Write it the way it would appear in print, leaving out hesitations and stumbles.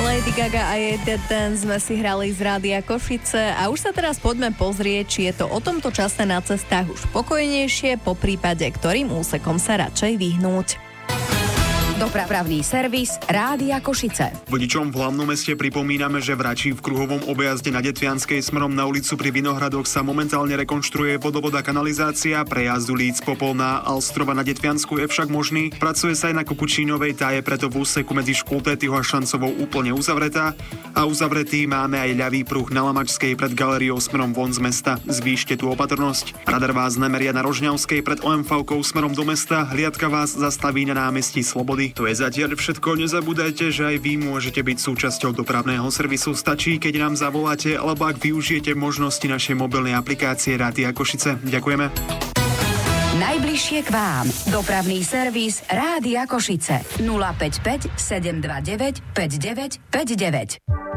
Lady Gaga a jej Dead Dance sme si hrali z Rádia Košice a už sa teraz poďme pozrieť, či je to o tomto čase na cestách už pokojnejšie, po prípade ktorým úsekom sa radšej vyhnúť. Dopravný servis Rádia Košice. Vodičom v hlavnom meste pripomíname, že v Račí v kruhovom objazde na Detvianskej smerom na ulicu pri Vinohradoch sa momentálne rekonštruuje vodovoda kanalizácia. Prejazd ulic Popolná Alstrova na Detviansku je však možný. Pracuje sa aj na Kukučínovej, tá je preto v úseku medzi Škultétyho a Šancovou úplne uzavretá. A uzavretý máme aj ľavý pruh na Lamačskej pred galériou smerom von z mesta. Zvýšte tú opatrnosť. Radar vás nemeria na Rožňavskej pred OMV-kou smerom do mesta. Hliadka vás zastaví na námestí Slobody. To je zatiaľ všetko. Nezabúdajte, že aj vy môžete byť súčasťou dopravného servisu. Stačí, keď nám zavoláte, alebo ak využijete možnosti našej mobilnej aplikácie Rádia Košice. Ďakujeme. Najbližšie k vám. Dopravný servis Rádia Košice. 055 729 5959.